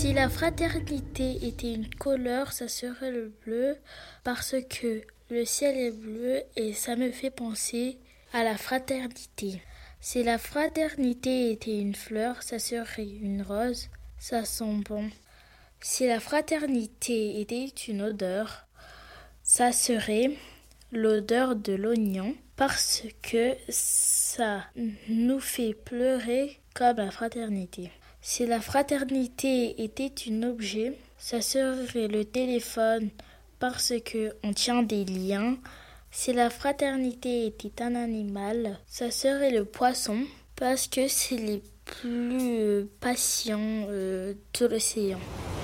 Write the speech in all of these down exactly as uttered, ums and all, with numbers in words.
Si la fraternité était une couleur, ça serait le bleu parce que le ciel est bleu et ça me fait penser à la fraternité. Si la fraternité était une fleur, ça serait une rose, ça sent bon. Si la fraternité était une odeur, ça serait l'odeur de l'oignon parce que ça nous fait pleurer comme la fraternité. Si la fraternité était un objet, ça serait le téléphone parce qu'on tient des liens. Si la fraternité était un animal, ça serait le poisson parce que c'est les plus patients euh, de l'océan.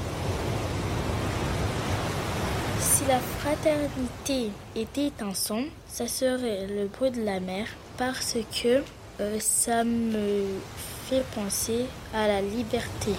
Si la fraternité était un son, ça serait le bruit de la mer parce que euh, ça me fait penser à la liberté.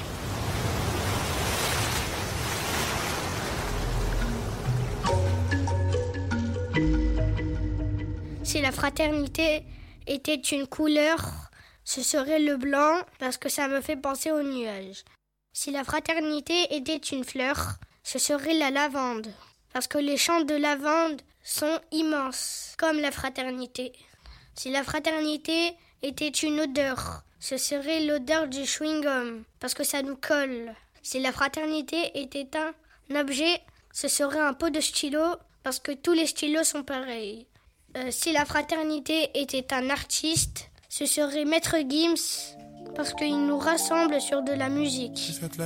Si la fraternité était une couleur, ce serait le blanc parce que ça me fait penser aux nuages. Si la fraternité était une fleur, ce serait la lavande parce que les champs de lavande sont immenses, comme la fraternité. Si la fraternité était une odeur, ce serait l'odeur du chewing-gum parce que ça nous colle. Si la fraternité était un objet, ce serait un pot de stylo parce que tous les stylos sont pareils. Euh, si la fraternité était un artiste, ce serait Maître Gims parce qu'il nous rassemble sur de la musique.